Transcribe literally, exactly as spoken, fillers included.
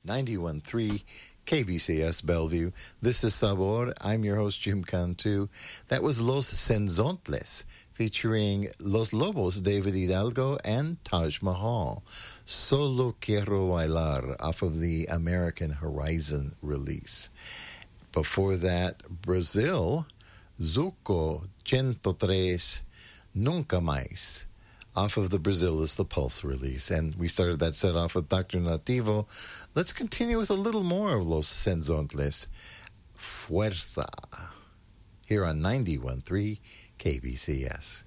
ninety-one point three K B C S Bellevue. This is Sabor. I'm your host, Jim Cantu. That was Los Senzontles, featuring Los Lobos, David Hidalgo, and Taj Mahal. Solo Quiero Bailar, off of the American Horizon release. Before that, Brazil, Zuko one oh three, Nunca Mais, off of the Brazil is the Pulse release. And we started that set off with Doctor Nativo. Let's continue with a little more of Los Senzontles. Fuerza, here on ninety-one point three K B C S.